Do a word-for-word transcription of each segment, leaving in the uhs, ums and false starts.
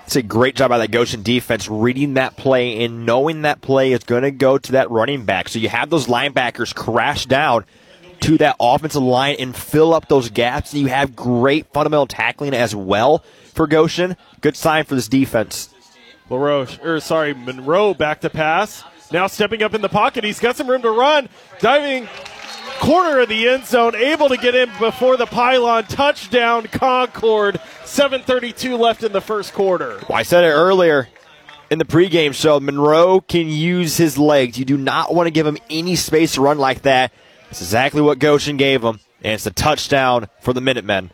It's a great job by that Goshen defense reading that play and knowing that play is going to go to that running back. So you have those linebackers crash down to that offensive line and fill up those gaps. You have great fundamental tackling as well for Goshen. Good sign for this defense. LaRoche, or sorry, Monroe back to pass. Now stepping up in the pocket. He's got some room to run. Diving corner of the end zone, able to get in before the pylon. Touchdown, Concord. seven thirty-two left in the first quarter. Well, I said it earlier in the pregame show. Monroe can use his legs. You do not want to give him any space to run like that. That's exactly what Goshen gave him, and it's a touchdown for the Minutemen.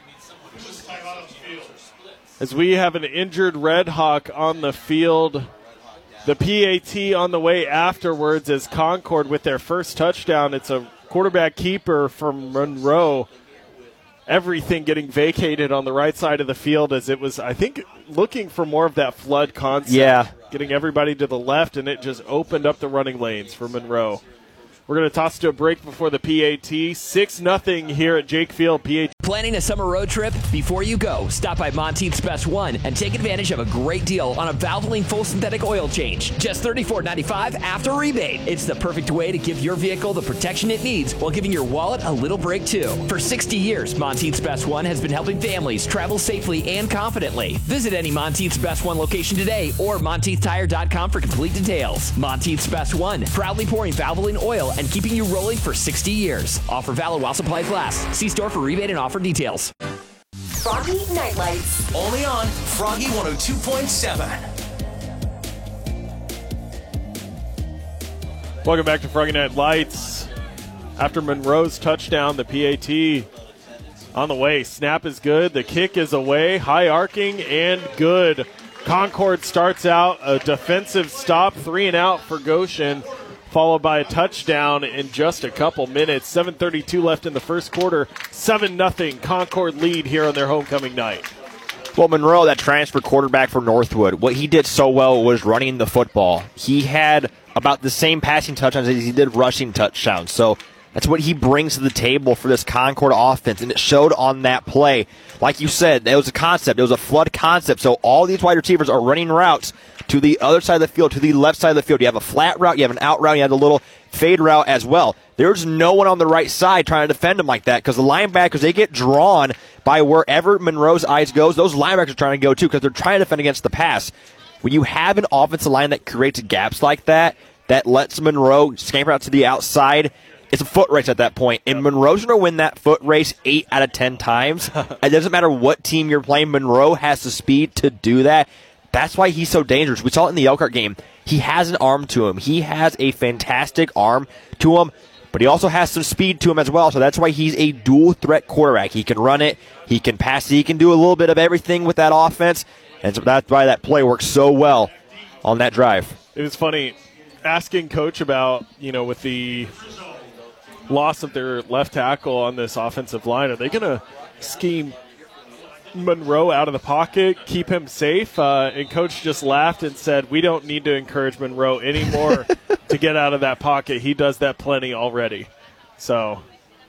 As we have an injured Red Hawk on the field, the P A T on the way afterwards as Concord with their first touchdown. It's a quarterback keeper from Monroe. Everything getting vacated on the right side of the field as it was, I think, looking for more of that flood concept. Yeah. Getting everybody to the left, and it just opened up the running lanes for Monroe. We're going to toss to a break before the P A T. six nothing here at Jake Field. P A T. Planning a summer road trip? Before you go, stop by Monteith's Best One and take advantage of a great deal on a Valvoline full synthetic oil change. Just thirty-four ninety-five after rebate. It's the perfect way to give your vehicle the protection it needs while giving your wallet a little break too. For sixty years, Monteith's Best One has been helping families travel safely and confidently. Visit any Monteith's Best One location today or Monteith Tire dot com for complete details. Monteith's Best One, proudly pouring Valvoline oil and keeping you rolling for sixty years. Offer valid while supplies last. See store for rebate and offer details. Froggy Night Lights. Only on Froggy one oh two point seven. Welcome back to Froggy Night Lights. After Monroe's touchdown, the P A T on the way. Snap is good. The kick is away. High arcing and good. Concord starts out a defensive stop. Three and out for Goshen, followed by a touchdown in just a couple minutes. seven thirty-two left in the first quarter. seven nothing Concord lead here on their homecoming night. Well, Monroe, that transfer quarterback for Northwood, what he did so well was running the football. He had about the same passing touchdowns as he did rushing touchdowns. So that's what he brings to the table for this Concord offense, and it showed on that play. Like you said, it was a concept. It was a flood concept. So all these wide receivers are running routes to the other side of the field, to the left side of the field. You have a flat route, you have an out route, you have a little fade route as well. There's no one on the right side trying to defend him like that because the linebackers, they get drawn by wherever Monroe's eyes goes. Those linebackers are trying to go too because they're trying to defend against the pass. When you have an offensive line that creates gaps like that, that lets Monroe scamper out to the outside, it's a foot race at that point. And Monroe's going to win that foot race eight out of ten times. It doesn't matter what team you're playing. Monroe has the speed to do that. That's why he's so dangerous. We saw it in the Elkhart game. He has an arm to him. He has a fantastic arm to him, but he also has some speed to him as well. So that's why he's a dual-threat quarterback. He can run it. He can pass it. He can do a little bit of everything with that offense. And so that's why that play works so well on that drive. It was funny asking Coach about, you know, with the loss of their left tackle on this offensive line, are they going to scheme Monroe out of the pocket, keep him safe? Uh, and Coach just laughed and said, we don't need to encourage Monroe anymore to get out of that pocket. He does that plenty already. So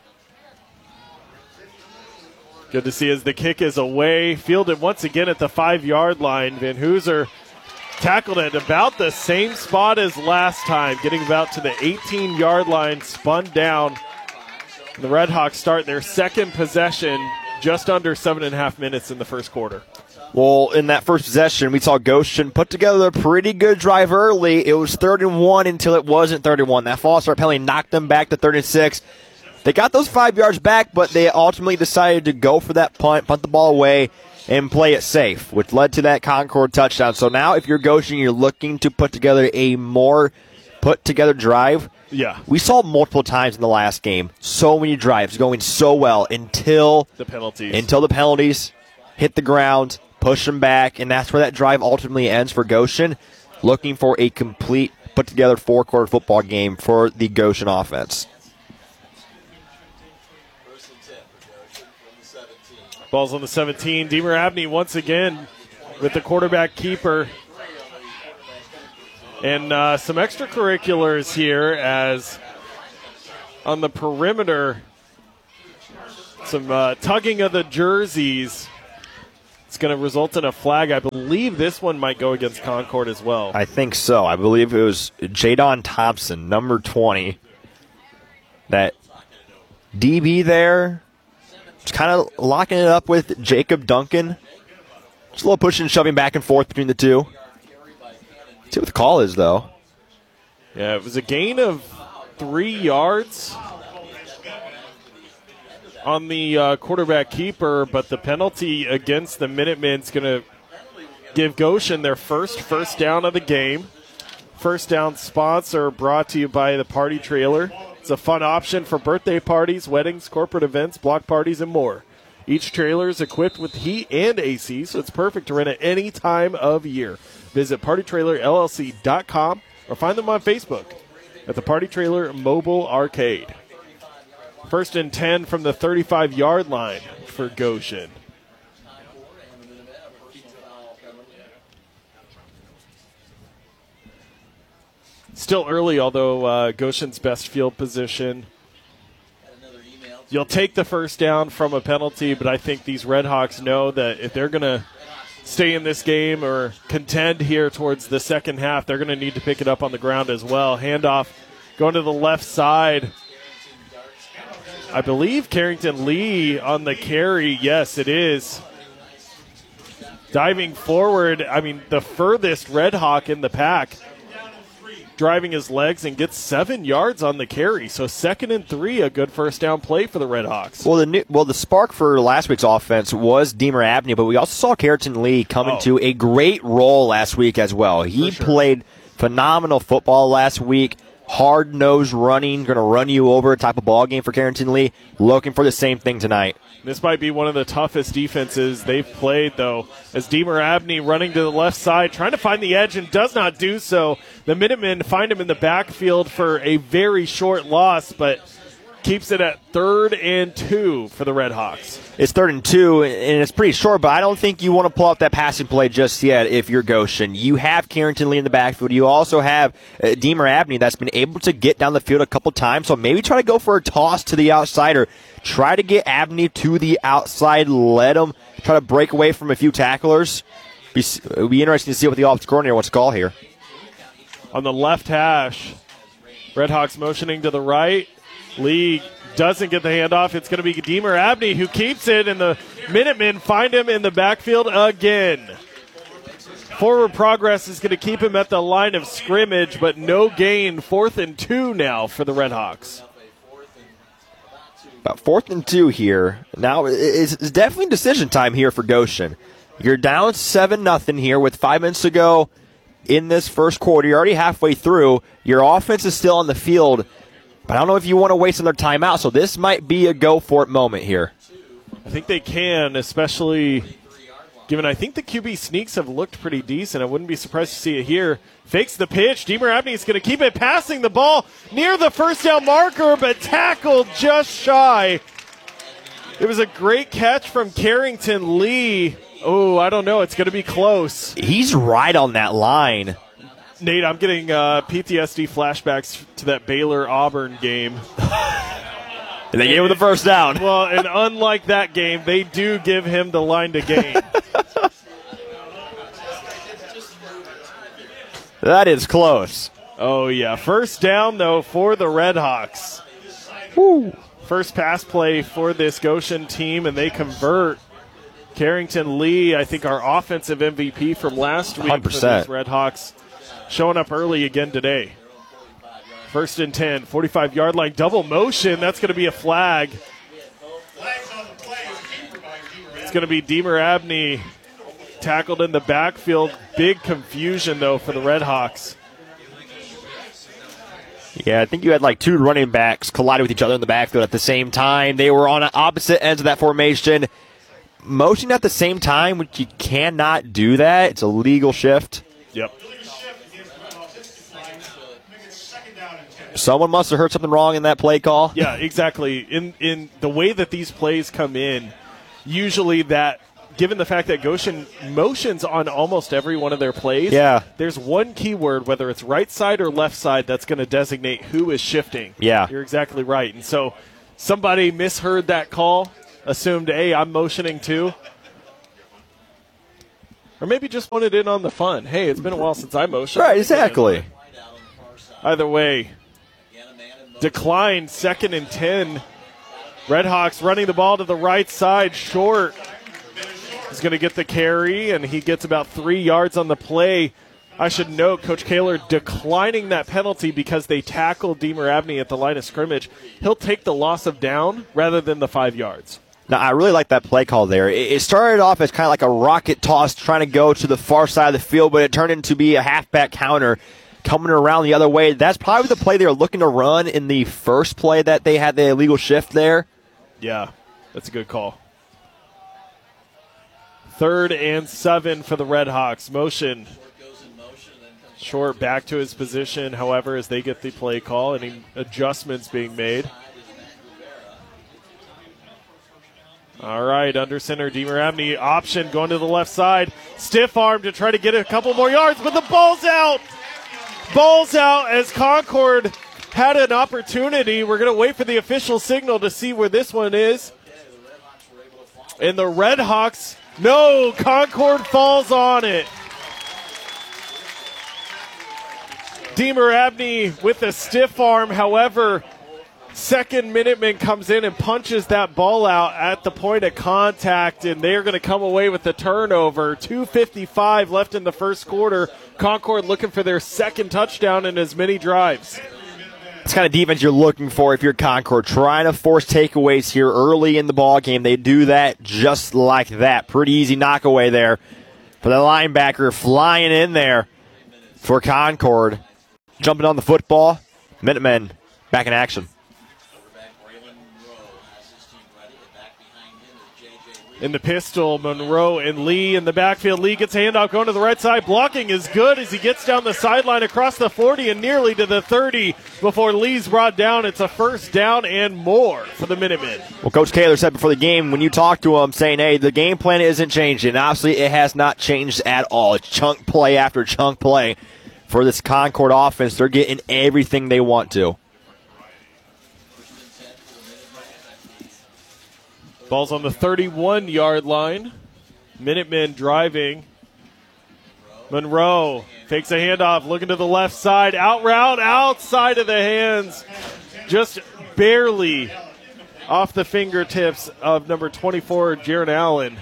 good to see as the kick is away. Fielded once again at the five-yard line. Van Hooser tackled at about the same spot as last time, getting about to the eighteen-yard line, spun down. The Redhawks start their second possession just under seven and a half minutes in the first quarter. Well, in that first possession, we saw Goshen put together a pretty good drive early. It was third and one until it wasn't third and one. That false start penalty knocked them back to third and six. They got those five yards back, but they ultimately decided to go for that punt, punt the ball away, and play it safe, which led to that Concord touchdown. So now if you're Goshen, you're looking to put together a more put-together drive. Yeah. We saw multiple times in the last game, so many drives going so well until the penalties. Until the penalties hit the ground, push them back, and that's where that drive ultimately ends for Goshen, looking for a complete put-together four-quarter football game for the Goshen offense. Ball's on the seventeen. Deemer Abney once again with the quarterback keeper. And uh, some extracurriculars here as on the perimeter, some uh, tugging of the jerseys It's going to result in a flag. I believe this one might go against Concord as well. I think so. I believe it was Jadon Thompson, number twenty. That D B there, just kind of locking it up with Jacob Duncan. Just a little pushing and shoving back and forth between the two. Let's see what the call is, though. Yeah, it was a gain of three yards on the uh, quarterback keeper, but the penalty against the Minutemen is going to give Goshen their first first down of the game. First down sponsor brought to you by the Party Trailer. It's a fun option for birthday parties, weddings, corporate events, block parties, and more. Each trailer is equipped with heat and A C, so it's perfect to rent at any time of year. Visit party trailer L L C dot com or find them on Facebook at the Party Trailer Mobile Arcade. First and ten from the thirty-five-yard line for Goshen. Still early, although uh, Goshen's best field position. You'll take the first down from a penalty, but I think these Redhawks know that if they're going to stay in this game or contend here towards the second half, they're going to need to pick it up on the ground as well. Handoff going to the left side. I believe Carrington Lee on the carry. Yes, it is. Diving forward, I mean, the furthest Red Hawk in the pack. Driving his legs and gets seven yards on the carry. So second and three, a good first down play for the Red Hawks. Well, the new, well, the spark for last week's offense was Deemer Abney, but we also saw Carrington Lee come Oh. into a great role last week as well. He sure. played phenomenal football last week. Hard-nosed running, going to run you over type of ball game for Carrington Lee. Looking for the same thing tonight. This might be one of the toughest defenses they've played, though, as Deemer Abney running to the left side, trying to find the edge and does not do so. The Minutemen find him in the backfield for a very short loss, but keeps it at third and two for the Red Hawks. It's third and two, and it's pretty short, but I don't think you want to pull out that passing play just yet if you're Goshen. You have Carrington Lee in the backfield. You also have uh, Deemer Abney that's been able to get down the field a couple times, so maybe try to go for a toss to the outside or try to get Abney to the outside, let him try to break away from a few tacklers. Be, it'll be interesting to see what the offensive coordinator wants to call here. On the left hash, Red Hawks motioning to the right. Lee doesn't get the handoff. It's going to be Deemer Abney who keeps it, and the Minutemen find him in the backfield again. Forward progress is going to keep him at the line of scrimmage, but no gain. Fourth and two now for the Red Hawks. About fourth and two here. Now, it's it's definitely decision time here for Goshen. You're down seven nothing here with five minutes to go in this first quarter. You're already halfway through. Your offense is still on the field, but I don't know if you want to waste another timeout, so this might be a go-for-it moment here. I think they can, especially given I think the Q B sneaks have looked pretty decent. I wouldn't be surprised to see it here. Fakes the pitch. Deemer Abney is going to keep it, passing the ball near the first down marker, but tackled just shy. It was a great catch from Carrington Lee. Oh, I don't know. It's going to be close. He's right on that line. Nate, I'm getting uh, P T S D flashbacks to that Baylor-Auburn game. And they gave him the first down. Well, and unlike that game, they do give him the line to gain. That is close. Oh, yeah. First down, though, for the Red Hawks. Woo. First pass play for this Goshen team, and they convert. Carrington Lee, I think our offensive M V P from last week one hundred percent. for these Red Hawks, showing up early again today. First and ten, forty-five-yard line, double motion. That's going to be a flag. It's going to be Deemer Abney tackled in the backfield. Big confusion, though, for the Red Hawks. Yeah, I think you had like two running backs colliding with each other in the backfield at the same time. They were on opposite ends of that formation. Motion at the same time, which you cannot do that. It's a legal shift. Yep. Someone must have heard something wrong in that play call. Yeah, exactly. In in the way that these plays come in, usually that, given the fact that Goshen motions on almost every one of their plays, Yeah. there's one keyword, whether it's right side or left side, that's going to designate who is shifting. Yeah. You're exactly right. And so somebody misheard that call, assumed, hey, I'm motioning too. Or maybe just wanted in on the fun. Hey, it's been a while since I motioned. Right, exactly. Either way, decline, second and ten. Redhawks running the ball to the right side, short. He's going to get the carry, and he gets about three yards on the play. I should note, Coach Kaler declining that penalty because they tackled Deemer Abney at the line of scrimmage. He'll take the loss of down rather than the five yards. Now, I really like that play call there. It started off as kind of like a rocket toss trying to go to the far side of the field, but it turned into be a halfback counter coming around the other way. That's probably the play they were looking to run in the first play that they had the illegal shift there. Yeah, that's a good call. Third and seven for the Redhawks. Motion. Short back to his position, however, as they get the play call. Any adjustments being made. All right, under center, Deemer Abney option going to the left side. Stiff arm to try to get a couple more yards, but the ball's out. Ball's out as Concord had an opportunity. We're going to wait for the official signal to see where this one is. And the Redhawks, no, Concord falls on it. Deemer Abney with a stiff arm, however, second Minuteman comes in and punches that ball out at the point of contact, and they're going to come away with the turnover. two fifty-five left in the first quarter. Concord looking for their second touchdown in as many drives. It's kind of defense you're looking for if you're Concord. Trying to force takeaways here early in the ball game. They do that just like that. Pretty easy knockaway there for the linebacker flying in there for Concord. Jumping on the football. Minutemen back in action. In the pistol, Monroe and Lee in the backfield. Lee gets a handoff going to the right side. Blocking is good as he gets down the sideline across the forty and nearly to the thirty before Lee's brought down. It's a first down and more for the Minutemen. Well, Coach Kaler said before the game, when you talk to him, saying, hey, the game plan isn't changing. Obviously, it has not changed at all. It's chunk play after chunk play for this Concord offense. They're getting everything they want to. Ball's on the thirty-one-yard line. Minutemen driving. Monroe takes a handoff, looking to the left side. Out route, outside of the hands. Just barely off the fingertips of number twenty-four, Jaron Allen.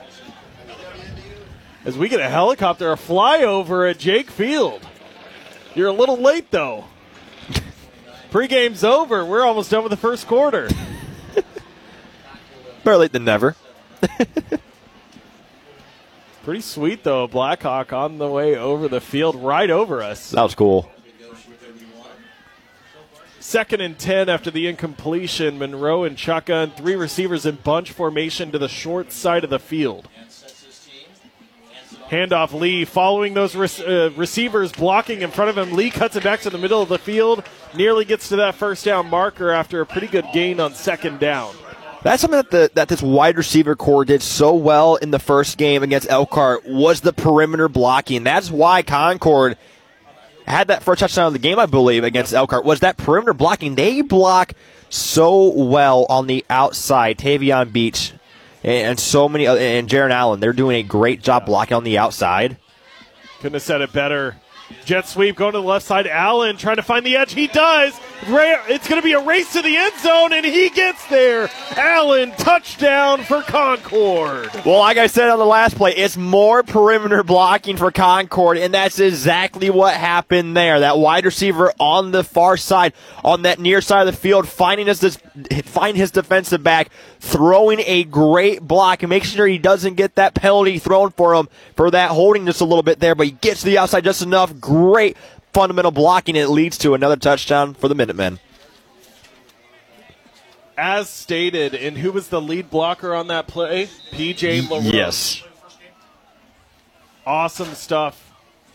As we get a helicopter, a flyover at Jake Field. You're a little late, though. Pre-game's over. We're almost done with the first quarter. Better late than never. Pretty sweet, though. Blackhawk on the way over the field, right over us. That was cool. Second and ten after the incompletion. Monroe and shotgun, three receivers in bunch formation to the short side of the field. Handoff Lee following those re- uh, receivers blocking in front of him. Lee cuts it back to the middle of the field. Nearly gets to that first down marker after a pretty good gain on second down. That's something that the, that this wide receiver core did so well in the first game against Elkhart was the perimeter blocking. That's why Concord had that first touchdown of the game, I believe, against Elkhart, was that perimeter blocking. They block so well on the outside. Tavion Beach and, and so many other, and Jaron Allen, they're doing a great job blocking on the outside. Couldn't have said it better. Jet sweep going to the left side. Allen trying to find the edge. He does. It's going to be a race to the end zone, and he gets there. Allen, touchdown for Concord. Well, like I said on the last play, it's more perimeter blocking for Concord, and that's exactly what happened there. That wide receiver on the far side, on that near side of the field, finding his, find his defensive back, throwing a great block, and making sure he doesn't get that penalty thrown for him for that holding just a little bit there, but he gets to the outside just enough. Great fundamental blocking. It leads to another touchdown for the Minutemen. As stated, and who was the lead blocker on that play? P J LaRose. Yes. Awesome stuff.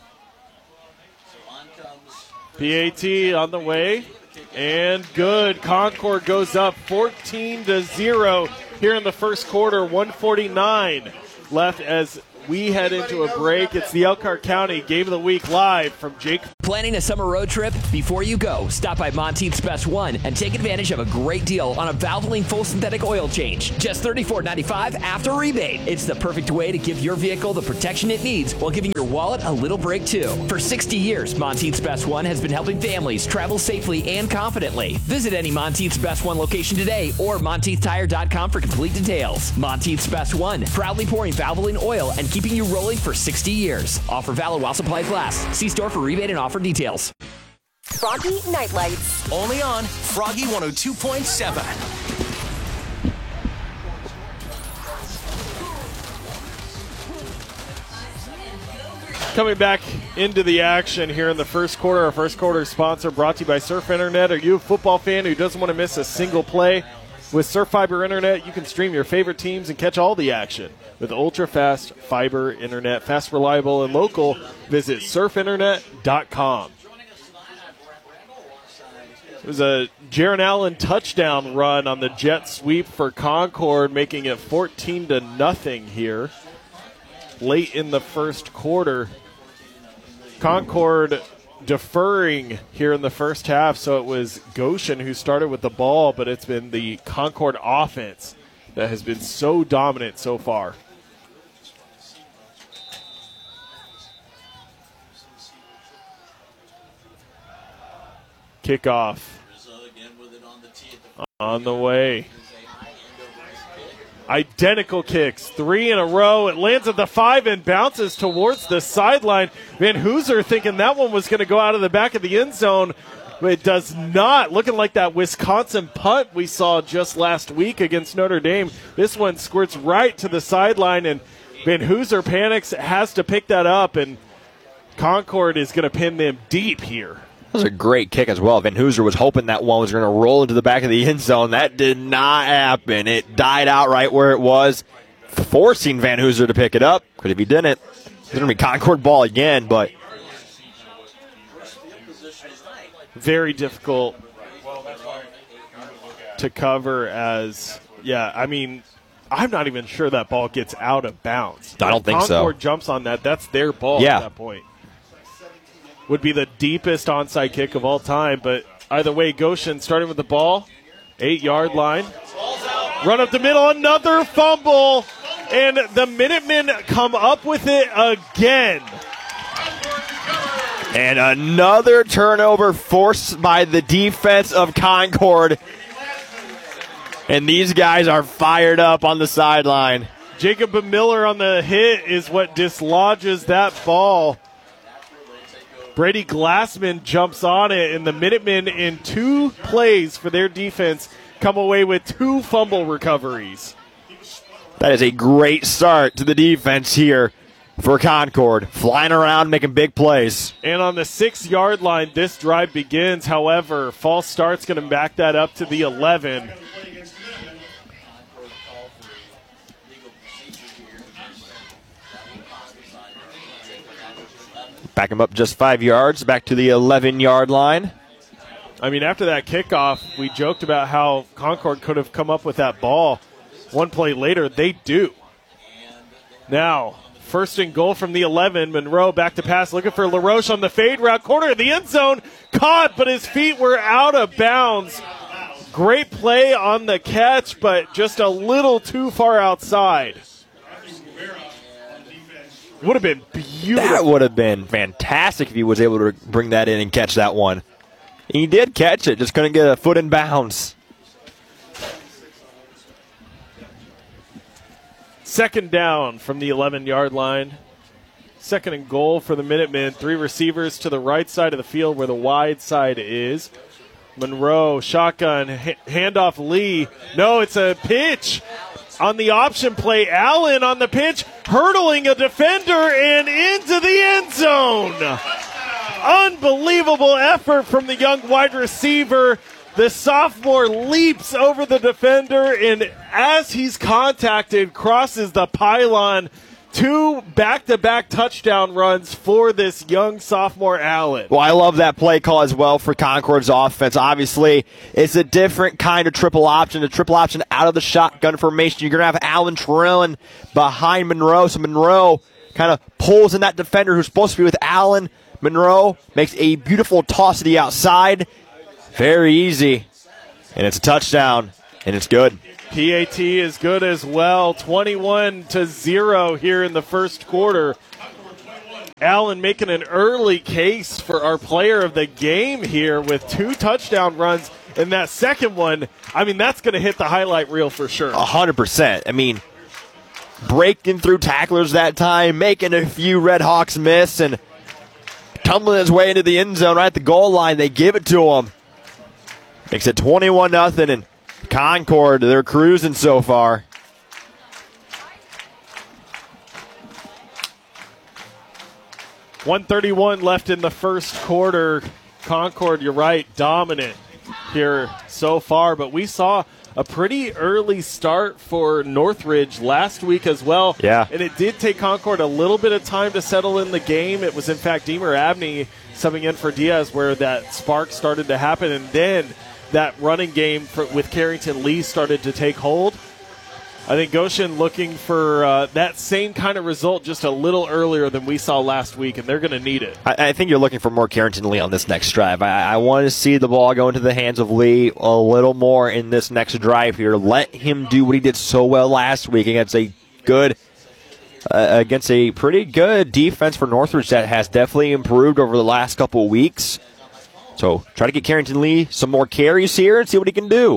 P A T on the way. And good. Concord goes up fourteen to zero here in the first quarter. one forty-nine left as we head into a break. It's the Elkhart County Game of the Week live from Jake Planning a summer road trip? Before you go, stop by Monteith's Best One and take advantage of a great deal on a Valvoline full synthetic oil change. Just thirty-four ninety-five after rebate. It's the perfect way to give your vehicle the protection it needs while giving your wallet a little break too. For sixty years, Monteith's Best One has been helping families travel safely and confidently. Visit any Monteith's Best One location today or Monteith Tire dot com for complete details. Monteith's Best One, proudly pouring Valvoline oil and keeping you rolling for sixty years. Offer valid while supplies last. See store for rebate and offer for details. Froggy Nightlights. Only on Froggy one oh two point seven. Coming back into the action here in the first quarter. Our first quarter sponsor brought to you by Surf Internet. Are you a football fan who doesn't want to miss a single play? With Surf Fiber Internet, you can stream your favorite teams and catch all the action. With ultra-fast fiber internet, fast, reliable, and local, visit surf internet dot com. It was a Jaron Allen touchdown run on the jet sweep for Concord, making it fourteen to nothing here late in the first quarter. Concord deferring here in the first half, so it was Goshen who started with the ball, but it's been the Concord offense that has been so dominant so far. Kickoff on the way. Identical kicks, three in a row. It lands at the five and bounces towards the sideline. Van Hooser thinking that one was going to go out of the back of the end zone, but it does not. Looking like that Wisconsin punt we saw just last week against Notre Dame. This one squirts right to the sideline, and Van Hooser panics, has to pick that up, and Concord is going to pin them deep here. That was a great kick as well. Van Hooser was hoping that one was going to roll into the back of the end zone. That did not happen. It died out right where it was, forcing Van Hooser to pick it up, because if he didn't, it's going to be Concord ball again. But very difficult to cover as, yeah, I mean, I'm not even sure that ball gets out of bounds. I don't think so. Concord jumps on that. That's their ball yeah. at that point. Would be the deepest onside kick of all time, but either way, Goshen starting with the ball, eight-yard line. Run up the middle, another fumble, and the Minutemen come up with it again. And another turnover forced by the defense of Concord. And these guys are fired up on the sideline. Jacob Miller on the hit is what dislodges that ball. Brady Glassman jumps on it, and the Minutemen in two plays for their defense come away with two fumble recoveries. That is a great start to the defense here for Concord. Flying around, making big plays. And on the six-yard line, this drive begins. However, false start's going to back that up to the eleven. Back him up just five yards, back to the eleven-yard line. I mean, after that kickoff, we joked about how Concord could have come up with that ball. One play later, they do. Now, first and goal from the eleven. Monroe back to pass, looking for LaRoche on the fade route. Corner of the end zone, caught, but his feet were out of bounds. Great play on the catch, but just a little too far outside. Would have been beautiful. That would have been fantastic if he was able to bring that in and catch that one. He did catch it, just couldn't get a foot in bounds. Second down from the eleven-yard line. Second and goal for the Minutemen. Three receivers to the right side of the field where the wide side is. Monroe, shotgun, ha- handoff Lee. No, it's a pitch. On the option play, Allen on the pitch, hurdling a defender and into the end zone. Unbelievable effort from the young wide receiver. The sophomore leaps over the defender, and as he's contacted, crosses the pylon. Two back-to-back touchdown runs for this young sophomore Allen. Well, I love that play call as well for Concord's offense. Obviously, it's a different kind of triple option, a triple option out of the shotgun formation. You're going to have Allen trailing behind Monroe. So Monroe kind of pulls in that defender who's supposed to be with Allen. Monroe makes a beautiful toss to the outside. Very easy. And it's a touchdown, and it's good. P A T is good as well. twenty-one to zero here in the first quarter. Allen making an early case for our player of the game here with two touchdown runs. And that second one, I mean, that's going to hit the highlight reel for sure. A hundred percent. I mean, breaking through tacklers that time, making a few Red Hawks miss, and tumbling his way into the end zone right at the goal line. They give it to him. Makes it twenty-one nothing, and Concord, they're cruising so far. one thirty-one left in the first quarter. Concord, you're right, dominant here so far, but we saw a pretty early start for Northridge last week as well. Yeah. And it did take Concord a little bit of time to settle in the game. It was, in fact, Deemer Abney subbing in for Diaz where that spark started to happen, and then that running game for, with Carrington Lee started to take hold. I think Goshen looking for uh, that same kind of result just a little earlier than we saw last week, and they're going to need it. I, I think you're looking for more Carrington Lee on this next drive. I, I want to see the ball go into the hands of Lee a little more in this next drive here. Let him do what he did so well last week against a good, uh, against a pretty good defense for Northridge that has definitely improved over the last couple of weeks. So try to get Carrington Lee some more carries here and see what he can do.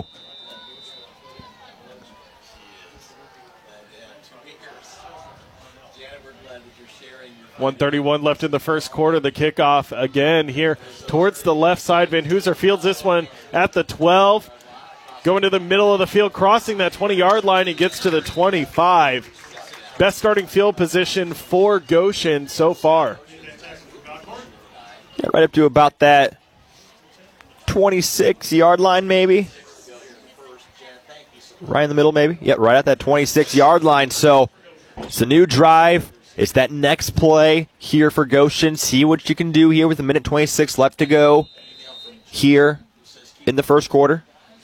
one thirty-one left in the first quarter. The kickoff again here towards the left side. Van Hooser fields this one at the twelve. Going to the middle of the field, crossing that twenty-yard line. He gets to the twenty-five. Best starting field position for Goshen so far. Yeah, right up to about that twenty-six-yard line maybe. Right in the middle maybe. Yeah, right at that twenty-six-yard line. So it's a new drive. It's that next play here for Goshen. See what you can do here with a minute twenty-six left to go here in the first quarter.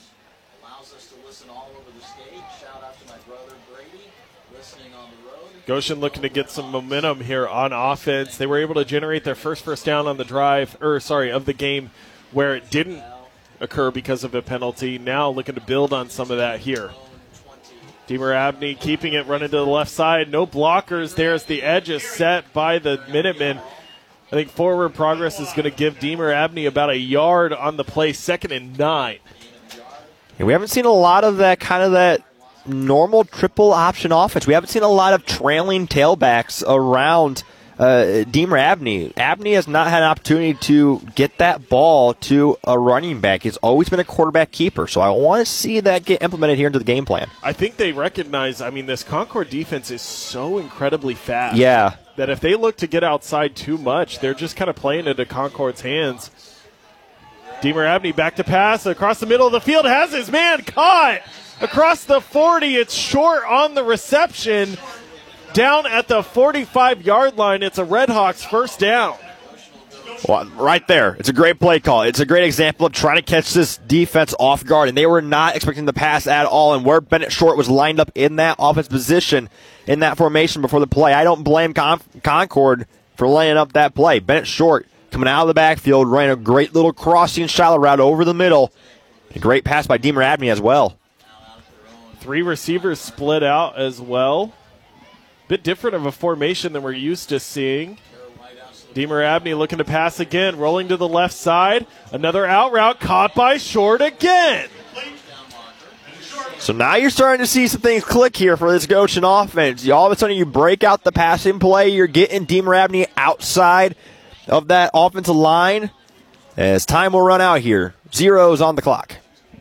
Goshen looking to get some momentum here on offense. They were able to generate their first first down on the drive, or sorry, of the game where it didn't occur because of a penalty. Now looking to build on some of that here. Deemer Abney keeping it running to the left side. No blockers there as the edge is set by the Minutemen. I think forward progress is going to give Deemer Abney about a yard on the play, second and nine. Yeah, we haven't seen a lot of that kind of that normal triple option offense. We haven't seen a lot of trailing tailbacks around uh, Deemer Abney. Abney has not had an opportunity to get that ball to a running back. He's always been a quarterback keeper, so I want to see that get implemented here into the game plan. I think they recognize, I mean, this Concord defense is so incredibly fast. Yeah. That if they look to get outside too much, they're just kind of playing into Concord's hands. Deemer Abney back to pass across the middle of the field, has his man caught across the forty. It's short on the reception. Down at the forty-five-yard line, it's a Red Hawks first down. Well, right there. It's a great play call. It's a great example of trying to catch this defense off guard, and they were not expecting the pass at all, and where Bennett Short was lined up in that offense position in that formation before the play. I don't blame Con- Concord for laying up that play. Bennett Short coming out of the backfield, ran a great little crossing shallow route over the middle. A great pass by Deemer Abney as well. Three receivers split out as well. Bit different of a formation than we're used to seeing. Deemer Abney looking to pass again, rolling to the left side. Another out route caught by Short again. So now you're starting to see some things click here for this Goshen offense. All of a sudden you break out the passing play. You're getting Deemer Abney outside of that offensive line as time will run out here. Zeros on the clock.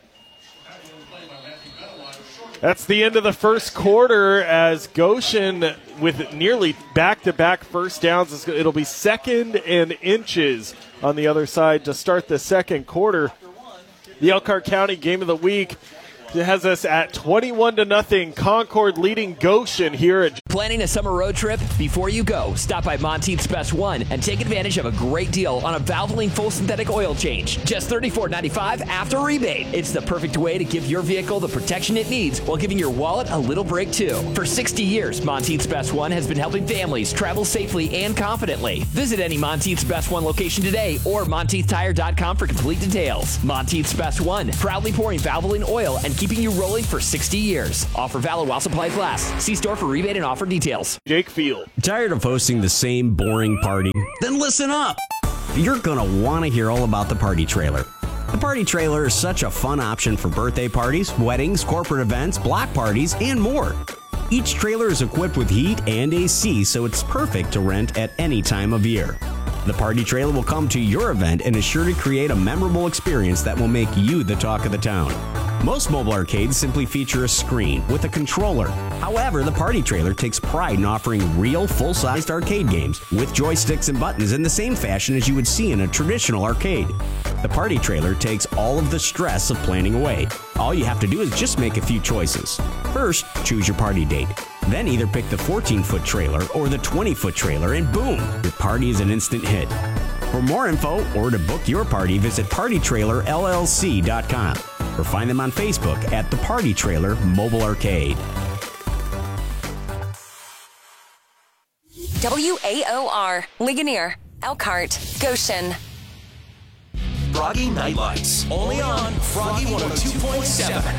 That's the end of the first quarter as Goshen with nearly back-to-back first downs. It'll be second and inches on the other side to start the second quarter. The Elkhart County Game of the Week has us at twenty-one to nothing. Concord leading Goshen here at Planning a summer road trip? Before you go, stop by Monteith's Best One and take advantage of a great deal on a Valvoline full synthetic oil change. Just thirty-four dollars and ninety-five cents after rebate. It's the perfect way to give your vehicle the protection it needs while giving your wallet a little break too. For sixty years, Monteith's Best One has been helping families travel safely and confidently. Visit any Monteith's Best One location today or Monteith Tire dot com for complete details. Monteith's Best One, proudly pouring Valvoline oil and keeping you rolling for sixty years. Offer valid while supplies last. See store for rebate and offer details. Jake Field. Tired of hosting the same boring party? Then listen up. You're going to want to hear all about the Party Trailer. The Party Trailer is such a fun option for birthday parties, weddings, corporate events, block parties, and more. Each trailer is equipped with heat and A C, so it's perfect to rent at any time of year. The Party Trailer will come to your event and is sure to create a memorable experience that will make you the talk of the town. Most mobile arcades simply feature a screen with a controller. However, the Party Trailer takes pride in offering real full-sized arcade games with joysticks and buttons in the same fashion as you would see in a traditional arcade. The Party Trailer takes all of the stress of planning away. All you have to do is just make a few choices. First, choose your party date. Then either pick the fourteen-foot trailer or the twenty-foot trailer, and boom, your party is an instant hit. For more info or to book your party, visit party trailer L L C dot com or find them on Facebook at the Party Trailer Mobile Arcade. W A O R, Ligonier, Elkhart, Goshen. Froggy Night Lights. Only on Froggy one oh two point seven.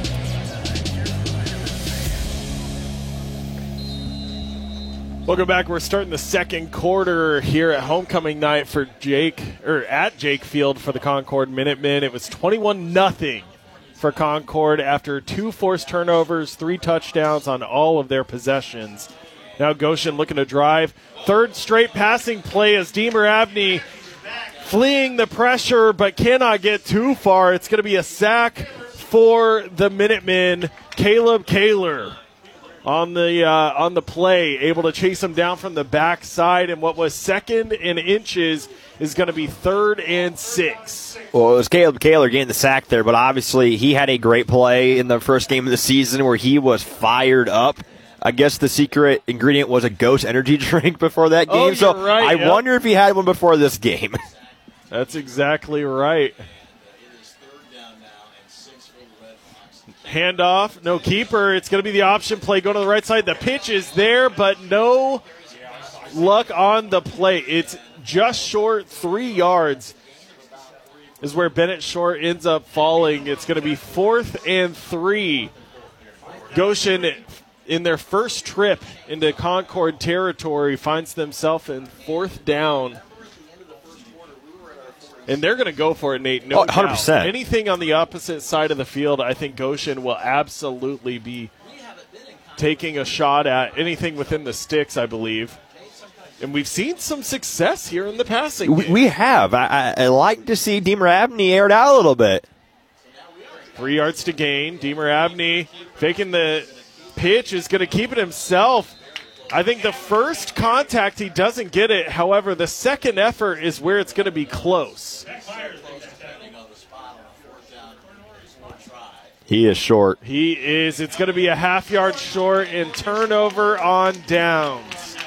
Welcome back. We're starting the second quarter here at homecoming night for Jake, or at Jake Field for the Concord Minutemen. It was twenty-one nothing for Concord after two forced turnovers, three touchdowns on all of their possessions. Now Goshen looking to drive. Third straight passing play as Deemer Abney fleeing the pressure but cannot get too far. It's going to be a sack for the Minutemen. Caleb Kaler on the uh, on the play, able to chase him down from the backside, and what was second in inches is going to be third and six. Well, it was Caleb Kaler getting the sack there, but obviously he had a great play in the first game of the season where he was fired up. I guess the secret ingredient was a Ghost energy drink before that game, Oh, so you're right, I yep. wonder if he had one before this game. That's exactly right. Handoff, no keeper. It's going to be the option play. Go to the right side. The pitch is there, but no luck on the play. It's just short, three yards is where Bennett Short ends up falling. It's going to be fourth and three. Goshen, in their first trip into Concord territory, finds themselves in fourth down. And they're going to go for it, Nate. No Oh, one hundred percent. doubt. Anything on the opposite side of the field, I think Goshen will absolutely be taking a shot at anything within the sticks, I believe. And we've seen some success here in the passing we, game. we have. I, I, I like to see Deemer Abney aired out a little bit. Three yards to gain. Deemer Abney faking the pitch is going to keep it himself. I think the first contact, he doesn't get it. However, the second effort is where it's going to be close. He is short. He is. It's going to be a half yard short and turnover on downs.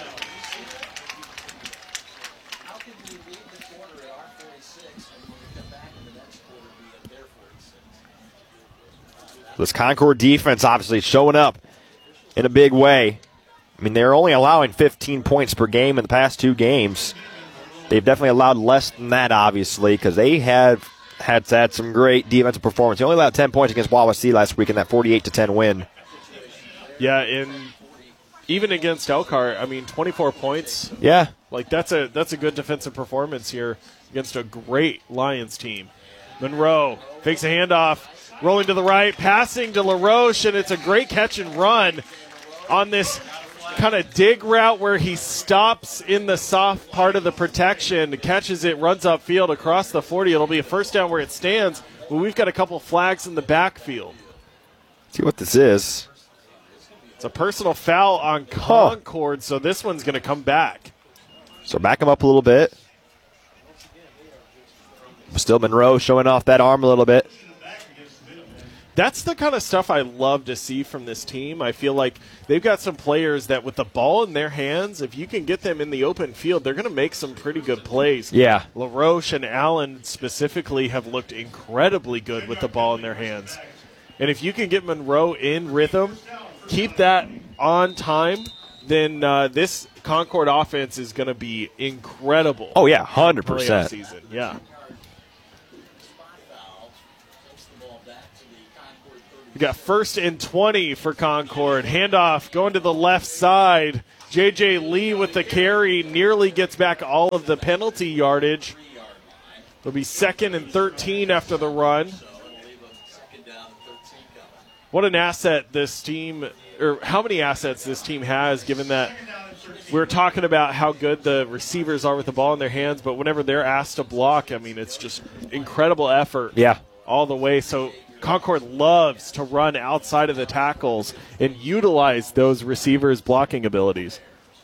This Concord defense obviously showing up in a big way. I mean, they're only allowing fifteen points per game in the past two games. They've definitely allowed less than that, obviously, because they have had had some great defensive performance. They only allowed ten points against Wawasee last week in that forty-eight to ten win. Yeah, and even against Elkhart, I mean, twenty-four points. Yeah. Like, that's a that's a good defensive performance here against a great Lions team. Monroe fakes a handoff, rolling to the right, passing to LaRoche, and it's a great catch and run on this kind of dig route where he stops in the soft part of the protection, catches it, runs upfield across the forty. It'll be a first down where it stands. Well, we've got a couple flags in the backfield. See what this is. It's a personal foul on Concord, so this one's going to come back. So back him up a little bit. Still Monroe showing off that arm a little bit. that's the kind of stuff I love to see from this team. I feel like they've got some players that with the ball in their hands, if you can get them in the open field, they're going to make some pretty good plays. Yeah. LaRoche and Allen specifically have looked incredibly good with the ball in their hands. And if you can get Monroe in rhythm, keep that on time, then uh, this Concord offense is going to be incredible. Oh, yeah, one hundred percent. Season. Yeah. We got first and twenty for Concord. Handoff going to the left side. J J Lee with the carry nearly gets back all of the penalty yardage. It'll be second and thirteen after the run. What an asset this team, or how many assets this team has, given that we're talking about how good the receivers are with the ball in their hands, but whenever they're asked to block, I mean, it's just incredible effort. Yeah. All the way. So Concord loves to run outside of the tackles and utilize those receivers' blocking abilities.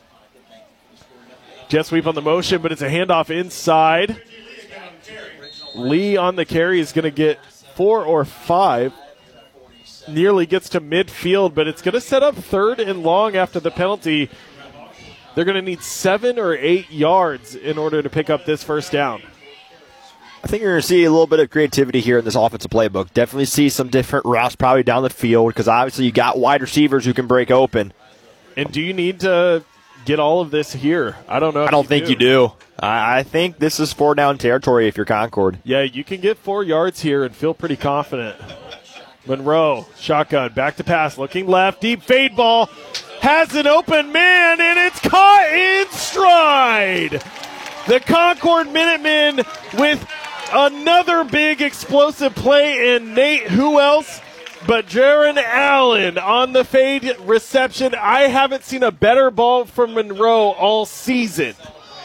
Jet sweep on the motion, but it's a handoff inside. Lee on the carry is going to get four or five. Nearly gets to midfield, but it's going to set up third and long after the penalty. They're going to need seven or eight yards in order to pick up this first down. I think you're going to see a little bit of creativity here in this offensive playbook. Definitely see some different routes probably down the field because obviously you got wide receivers who can break open. And do you need to get all of this here? I don't know. I don't you think do. you do. I, I think this is four down territory if you're Concord. Yeah, you can get four yards here and feel pretty confident. Monroe, shotgun, back to pass, looking left, deep fade ball, has an open man, and it's caught in stride. The Concord Minutemen with another big explosive play, and Nate, who else but Jaron Allen on the fade reception. I haven't seen a better ball from Monroe all season.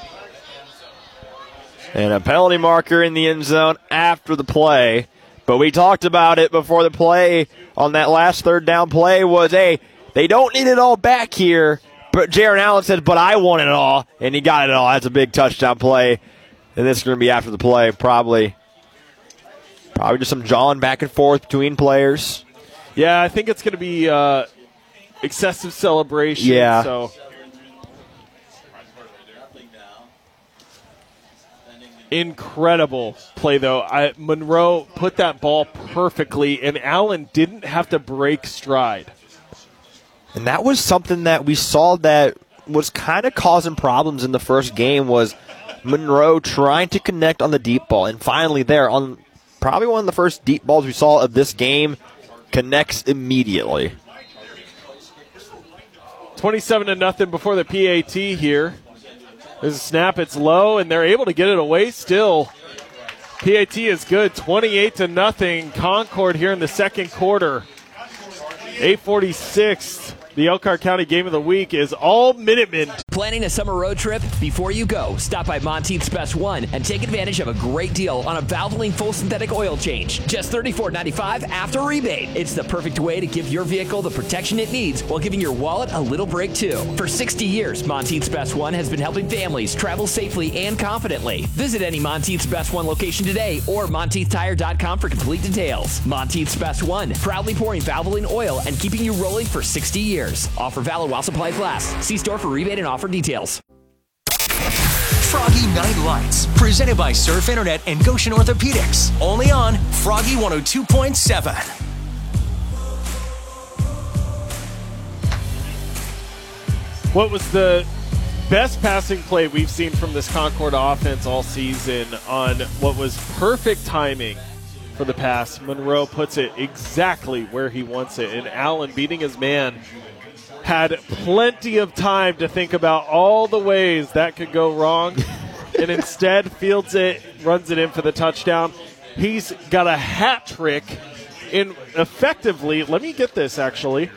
And a penalty marker in the end zone after the play. But we talked about it before the play on that last third down play was, hey, they don't need it all back here. But Jaron Allen said, but I want it all. And he got it all. That's a big touchdown play. And this is going to be after the play, probably. Probably just some jawing back and forth between players. Yeah, I think it's going to be uh, excessive celebration. Yeah. So. Incredible play, though. I, Monroe put that ball perfectly, and Allen didn't have to break stride. And that was something that we saw that was kind of causing problems in the first game was Monroe trying to connect on the deep ball. And finally there, on probably one of the first deep balls we saw of this game, connects immediately. twenty-seven to nothing before the P A T here. There's a snap, it's low, and they're able to get it away still. P A T is good, twenty-eight to nothing. Concord here in the second quarter. eight forty-six. The Elkhart County Game of the Week is all Minutemen. Planning a summer road trip? Before you go, stop by Monteith's Best One and take advantage of a great deal on a Valvoline full synthetic oil change. Just thirty-four ninety-five after rebate. It's the perfect way to give your vehicle the protection it needs while giving your wallet a little break too. For sixty years, Monteith's Best One has been helping families travel safely and confidently. Visit any Monteith's Best One location today or monteith tire dot com for complete details. Monteith's Best One, proudly pouring Valvoline oil and keeping you rolling for sixty years. Offer valid while supplies last. See store for rebate and offer details. Froggy Night Lights, presented by Surf Internet and Goshen Orthopedics. Only on Froggy one oh two point seven. What was the best passing play we've seen from this Concord offense all season on what was perfect timing for the pass? Monroe puts it exactly where he wants it, and Allen, beating his man, had plenty of time to think about all the ways that could go wrong, and instead fields it, runs it in for the touchdown. He's got a hat trick in effectively, let me get this actually,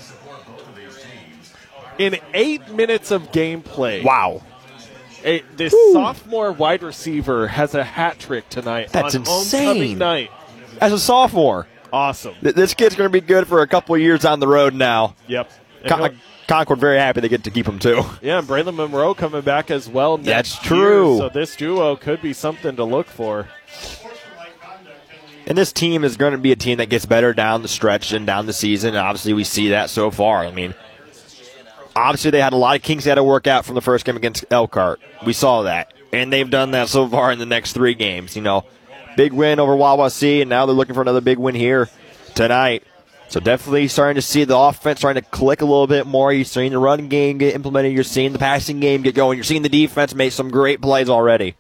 in eight minutes of gameplay. Wow. A, this Woo. sophomore wide receiver has a hat trick tonight. That's on insane. Homecoming night. As a sophomore. Awesome. Th- this kid's going to be good for a couple of years on the road now. Yep. Con- Concord very happy they get to keep him too. Yeah, and Braylon Monroe coming back as well next That's true. year, so this duo could be something to look for. And this team is going to be a team that gets better down the stretch and down the season. And obviously, we see that so far. I mean, obviously, they had a lot of kinks they had to work out from the first game against Elkhart. We saw that. And they've done that so far in the next three games. You know, big win over Wawasee, and now they're looking for another big win here tonight. So definitely starting to see the offense starting to click a little bit more. You're seeing the run game get implemented. You're seeing the passing game get going. You're seeing the defense make some great plays already.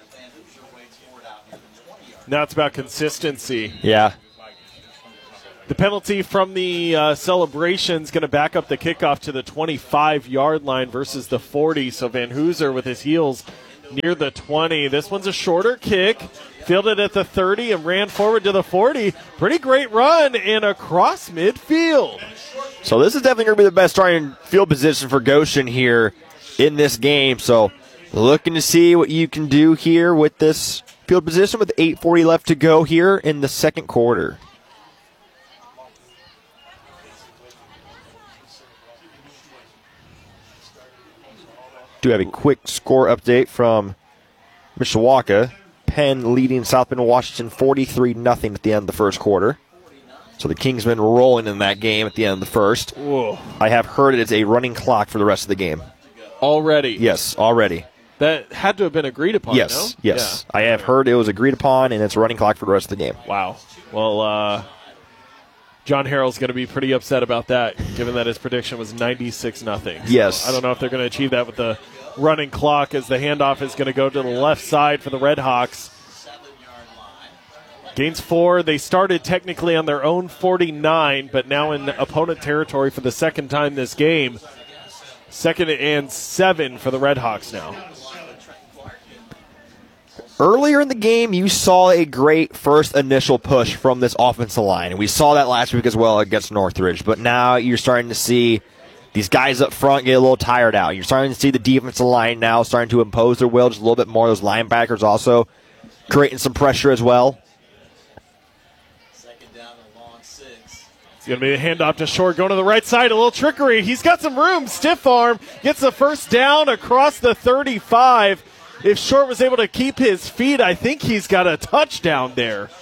Now it's about consistency. Yeah. The penalty from the uh, celebration is going to back up the kickoff to the twenty-five-yard line versus the forty. So Van Hooser with his heels near the twenty. This one's a shorter kick. Fielded at the thirty and ran forward to the forty. Pretty great run and across midfield. So this is definitely going to be the best starting field position for Goshen here in this game. So looking to see what you can do here with this field position with eight forty left to go here in the second quarter. Do have a quick score update from Mishawaka. Penn leading South Bend, Washington forty-three nothing at the end of the first quarter. So the Kingsmen rolling in that game at the end of the first. Whoa. I have heard it's a running clock for the rest of the game. Already? Yes, already. That had to have been agreed upon, Yes, no? yes. Yeah. I have heard it was agreed upon, and it's a running clock for the rest of the game. Wow. Well, uh, John Harrell's going to be pretty upset about that, given that his prediction was ninety-six nothing. Yes. So I don't know if they're going to achieve that with the running clock, as the handoff is going to go to the left side for the Red Hawks. Gains four. They started technically on their own forty-nine, but now in opponent territory for the second time this game. Second and seven for the Red Hawks now. Earlier in the game, you saw a great first initial push from this offensive line, and we saw that last week as well against Northridge. But now you're starting to see these guys up front get a little tired out. You're starting to see the defensive line now starting to impose their will just a little bit more. Those linebackers also creating some pressure as well. It's going to be a handoff to Short, going to the right side, a little trickery. He's got some room, stiff arm, gets the first down across the thirty-five. If Short was able to keep his feet, I think he's got a touchdown there.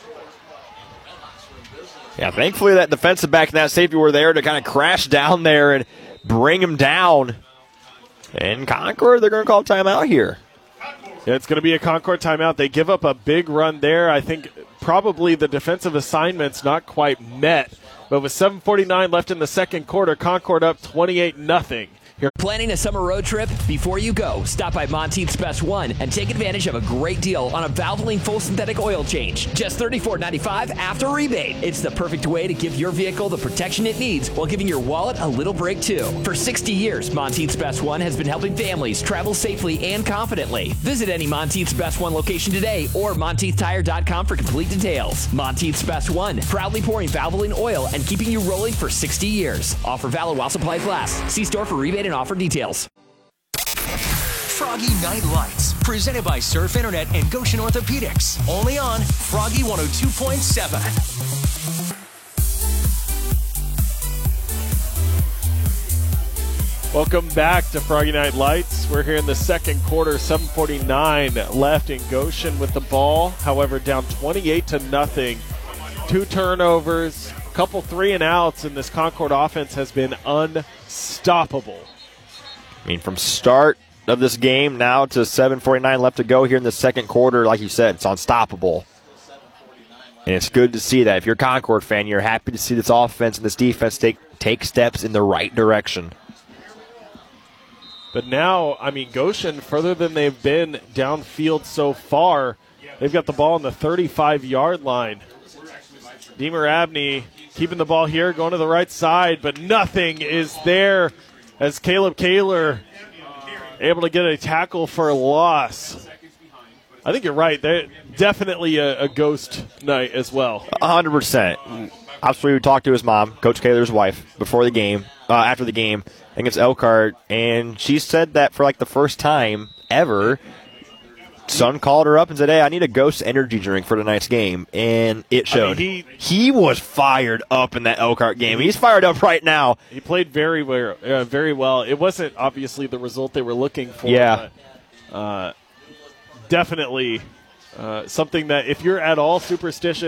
Yeah, thankfully that defensive back and that safety were there to kind of crash down there and bring him down. And Concord, they're going to call timeout here. Yeah, it's going to be a Concord timeout. They give up a big run there. I think probably the defensive assignment's not quite met. But with seven forty-nine left in the second quarter, Concord up twenty-eight nothing. Here. Planning a summer road trip? Before you go, stop by Monteith's Best One and take advantage of a great deal on a Valvoline full synthetic oil change. Just thirty-four ninety-five after rebate. It's the perfect way to give your vehicle the protection it needs while giving your wallet a little break too. For sixty years, Monteith's Best One has been helping families travel safely and confidently. Visit any Monteith's Best One location today or Monteith Tire dot com for complete details. Monteith's Best One, proudly pouring Valvoline oil and keeping you rolling for sixty years. Offer valid while supplies last. See store for rebate and offer details. Froggy Night Lights, presented by Surf Internet and Goshen Orthopedics. Only on Froggy one oh two point seven. Welcome back to Froggy Night Lights. We're here in the second quarter, seven forty-nine left in Goshen with the ball. However, down twenty-eight to nothing. Two turnovers, a couple three and outs, and this Concord offense has been unstoppable. I mean, from start of this game now to seven forty-nine left to go here in the second quarter, like you said, it's unstoppable. And it's good to see that. If you're a Concord fan, you're happy to see this offense and this defense take, take steps in the right direction. But now, I mean, Goshen, further than they've been downfield so far, they've got the ball on the thirty-five-yard line. Deemer Abney keeping the ball here, going to the right side, but nothing is there as Caleb Kaler able to get a tackle for a loss. I think you're right. They're definitely a, a ghost night as well. one hundred percent. Obviously, we talked to his mom, Coach Kaler's wife, before the game, uh, after the game against Elkhart, and she said that for like the first time ever, son called her up and said, hey, I need a Ghost energy drink for tonight's game, and it showed. I mean, he, he was fired up in that Elkhart game. He's fired up right now. He played very well. Uh, very well. It wasn't obviously the result they were looking for. Yeah. But, uh, definitely uh, something that if you're at all superstitious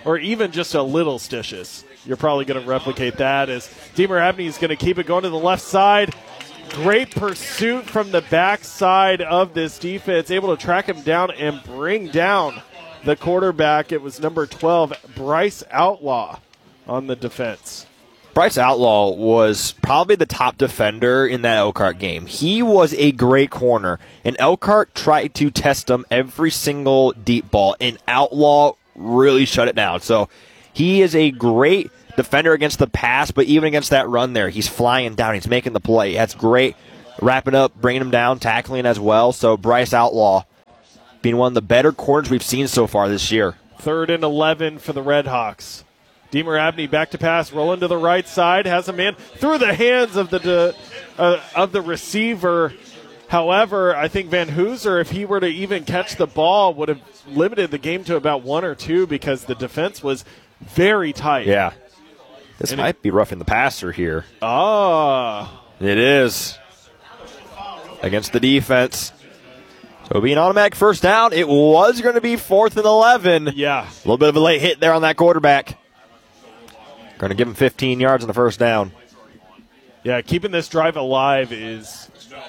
or even just a little stitious, you're probably going to replicate that as Deemer Abney is going to keep it going to the left side. Great pursuit from the backside of this defense, able to track him down and bring down the quarterback. It was number twelve, Bryce Outlaw, on the defense. Bryce Outlaw was probably the top defender in that Elkhart game. He was a great corner, and Elkhart tried to test him every single deep ball, and Outlaw really shut it down. So he is a great defender against the pass, but even against that run there, he's flying down. He's making the play. That's great. Wrapping up, bringing him down, tackling as well. So Bryce Outlaw being one of the better corners we've seen so far this year. Third and eleven for the Redhawks. Deemer Abney back to pass, rolling to the right side, has a man through the hands of the de, uh, of the receiver. However, I think Van Hooser, if he were to even catch the ball, would have limited the game to about one or two because the defense was very tight. Yeah. This And might be roughing the passer here. Ah. It is. Against the defense. So it'll be an automatic first down. It was going to be fourth and eleven. Yeah. A little bit of a late hit there on that quarterback. Going to give him fifteen yards on the first down. Yeah, keeping this drive alive is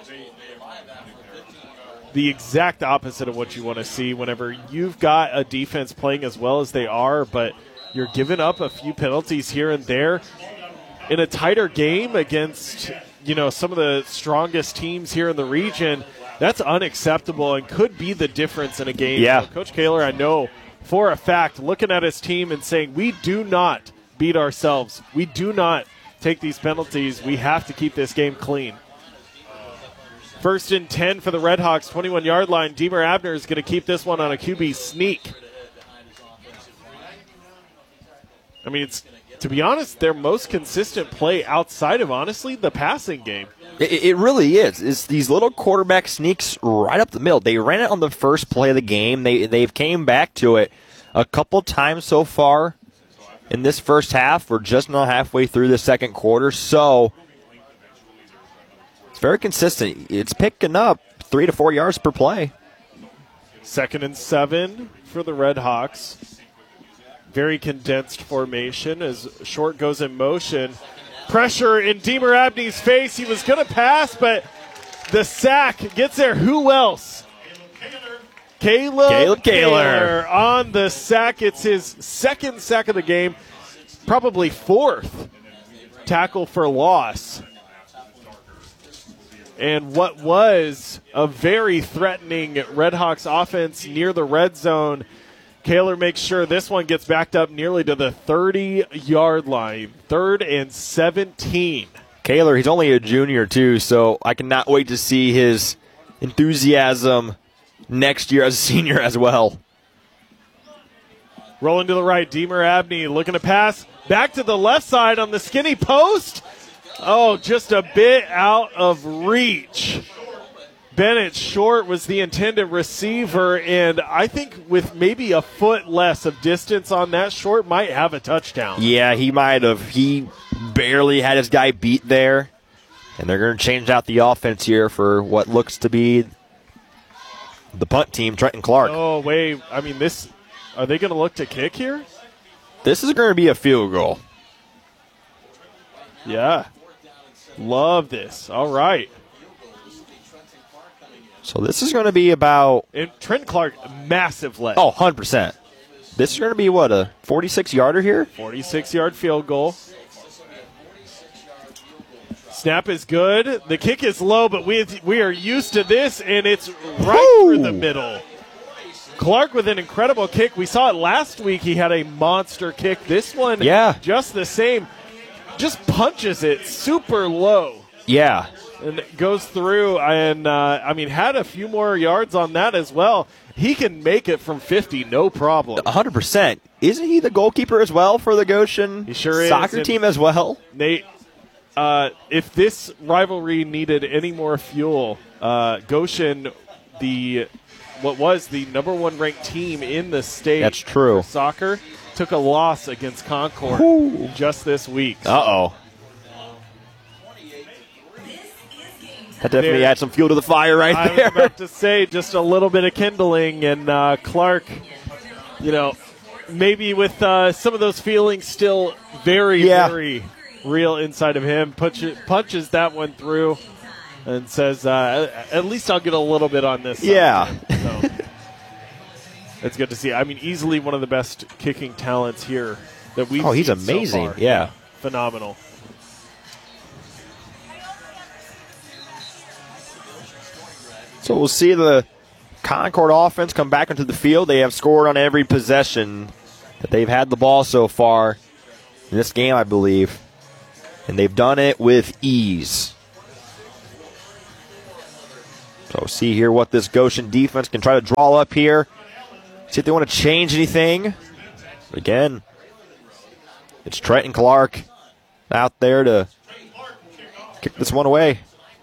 the exact opposite of what you want to see whenever you've got a defense playing as well as they are, but you're giving up a few penalties here and there in a tighter game against, you know, some of the strongest teams here in the region. That's unacceptable and could be the difference in a game. Yeah. So Coach Kaler, I know for a fact, looking at his team and saying, we do not beat ourselves. We do not take these penalties. We have to keep this game clean. First and ten for the Redhawks, twenty-one-yard line. Deemer Abner is going to keep this one on a Q B sneak. I mean, it's, to be honest, their most consistent play outside of, honestly, the passing game. It, it really is. It's these little quarterback sneaks right up the middle. They ran it on the first play of the game. They, they've came back to it a couple times so far in this first half. We're just not halfway through the second quarter, so it's very consistent. It's picking up three to four yards per play. Second and seven for the Redhawks. Very condensed formation as Short goes in motion. Pressure in Deemer Abney's face. He was going to pass, but the sack gets there. Who else? Caleb, Caleb Kaler. Kaler on the sack. It's his second sack of the game, probably fourth tackle for loss. And what was a very threatening Redhawks offense near the red zone, Kaler makes sure this one gets backed up nearly to the thirty-yard line. Third and seventeen. Kaler, he's only a junior too, so I cannot wait to see his enthusiasm next year as a senior as well. Rolling to the right, Deemer Abney looking to pass. Back to the left side on the skinny post. Oh, just a bit out of reach. Bennett Short was the intended receiver, and I think with maybe a foot less of distance on that, Short might have a touchdown. Yeah, he might have. He barely had his guy beat there, and they're going to change out the offense here for what looks to be the punt team, Trenton Clark. Oh, wait. I mean, this. Are they going to look to kick here? This is going to be a field goal. Yeah. Love this. All right. So this is going to be about... And Trent Clark, massive leg. Oh, one hundred percent. This is going to be, what, a forty-six-yarder here? forty-six-yard field goal. Snap is good. The kick is low, but we we are used to this, and it's right Woo! through the middle. Clark with an incredible kick. We saw it last week. He had a monster kick. This one, Yeah. just the same. Just punches it super low. Yeah. And it goes through, and, uh, I mean, had a few more yards on that as well. He can make it from fifty, no problem. one hundred percent. Isn't he the goalkeeper as well for the Goshen He sure is, soccer and- team as well? Nate, uh, if this rivalry needed any more fuel, uh, Goshen, the what was the number one ranked team in the state That's true. for soccer, took a loss against Concord Whew. just this week. Uh-oh. That definitely There- adds some fuel to the fire right I was there. about to say just a little bit of kindling, and uh, Clark, you know, maybe with uh, some of those feelings still very, yeah. very real inside of him, punches, punches that one through and says, uh, at least I'll get a little bit on this. Yeah. So, it's good to see. I mean, easily one of the best kicking talents here that we've Oh, he's seen so amazing. far. Yeah. Phenomenal. So we'll see the Concord offense come back into the field. They have scored on every possession that they've had the ball so far in this game, I believe. And they've done it with ease. So we'll see here what this Goshen defense can try to draw up here. See if they want to change anything. But again, it's Trenton Clark out there to kick this one away.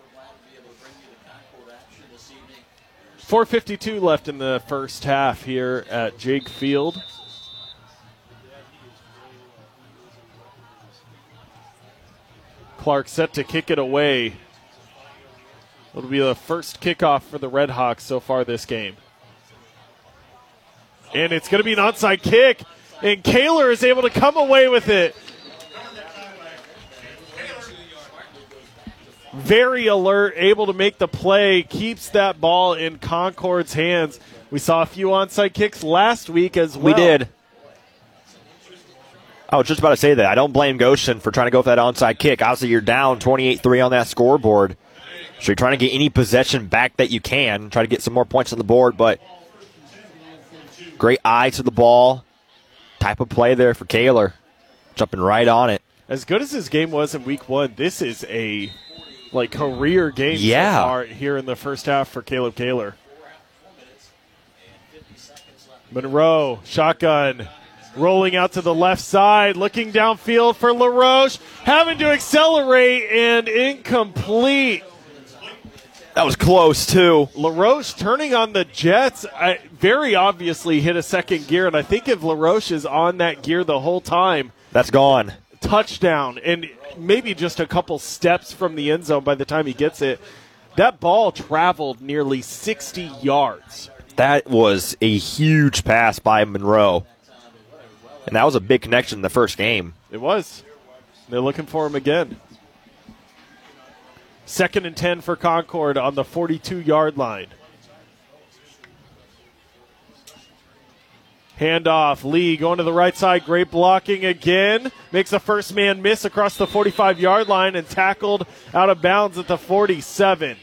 four fifty-two left in the first half here at Jake Field. Clark set to kick it away. It'll be the first kickoff for the Red Hawks so far this game. And it's going to be an onside kick, and Kaler is able to come away with it. Very alert, able to make the play, keeps that ball in Concord's hands. We saw a few onside kicks last week as well. We did. I was just about to say that. I don't blame Goshen for trying to go for that onside kick. Obviously, you're down twenty-eight three on that scoreboard. So you're trying to get any possession back that you can, try to get some more points on the board, but great eye to the ball. Type of play there for Kaler. Jumping right on it. As good as his game was in week one, this is a like career game yeah. so far here in the first half for Caleb Kaler. Monroe, shotgun, rolling out to the left side, looking downfield for LaRoche, having to accelerate and incomplete. That was close, too. LaRoche turning on the Jets, I, very obviously hit a second gear, and I think if LaRoche is on that gear the whole time, that's gone. Touchdown, and maybe just a couple steps from the end zone by the time he gets it. That ball traveled nearly sixty yards. That was a huge pass by Monroe. And that was a big connection in the first game. It was. They're looking for him again. Second and ten for Concord on the forty-two-yard line. Handoff, Lee going to the right side, great blocking again. Makes a first man miss across the forty-five-yard line and tackled out of bounds at the forty-seven.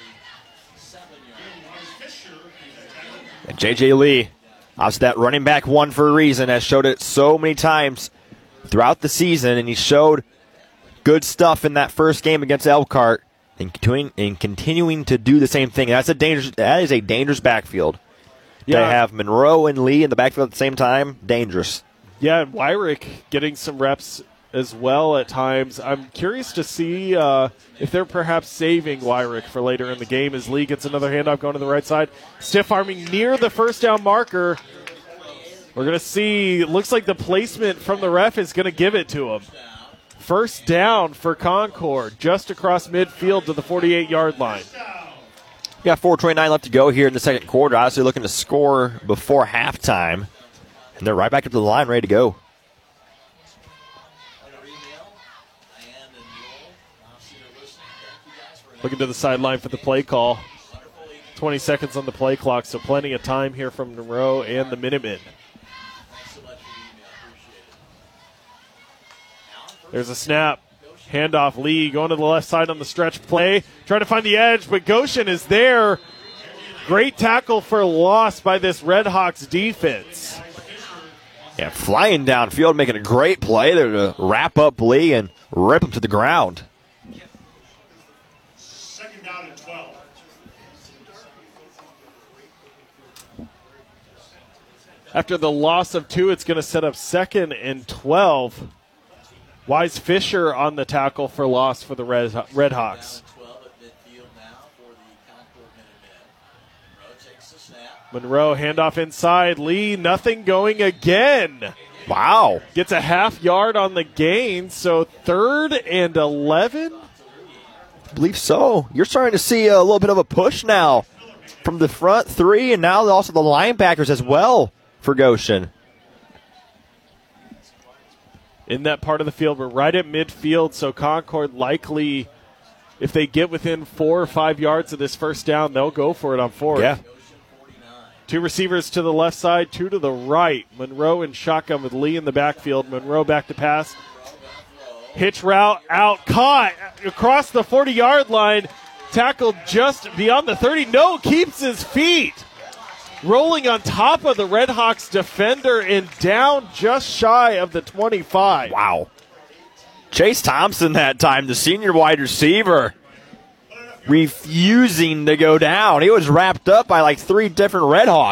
And J J Lee, obviously that running back one for a reason, has showed it so many times throughout the season, and he showed good stuff in that first game against Elkhart and continuing, and continuing to do the same thing. That's a dangerous, that is a dangerous backfield. Yeah. To have Monroe and Lee in the backfield at the same time, dangerous. Yeah, and Wyrick getting some reps as well at times. I'm curious to see uh, if they're perhaps saving Wyrick for later in the game as Lee gets another handoff going to the right side. Stiff arming near the first down marker. We're going to see, it looks like the placement from the ref is going to give it to him. First down for Concord, just across midfield to the forty-eight-yard line. We got four twenty-nine left to go here in the second quarter. Obviously looking to score before halftime. And they're right back up to the line, ready to go. Looking to the sideline for the play call. twenty seconds on the play clock, so plenty of time here from Monroe and the Minutemen. There's a snap. Handoff, Lee going to the left side on the stretch play. Trying to find the edge, but Goshen is there. Great tackle for loss by this Red Hawks defense. Yeah, flying downfield, making a great play there to wrap up Lee and rip him to the ground. Second down and twelve. After the loss of two, it's going to set up second and twelve. Wise Fisher on the tackle for loss for the Red, Red Hawks. Monroe, handoff inside. Lee, nothing going again. Wow. Gets a half yard on the gain, so third and eleven. I believe so. You're starting to see a little bit of a push now from the front three, and now also the linebackers as well for Goshen. in that part of the field. We're right at midfield, so Concord likely, if they get within four or five yards of this first down, they'll go for it on fourth. Yeah. Two receivers to the left side, two to the right. Monroe in shotgun with Lee in the backfield. Monroe back to pass. Hitch route out, caught across the forty-yard line. Tackled just beyond the thirty. No, keeps his feet. Rolling on top of the Redhawks defender and down just shy of the twenty-five. Wow. Chase Thompson that time, the senior wide receiver, refusing to go down. He was wrapped up by like three different Redhawks.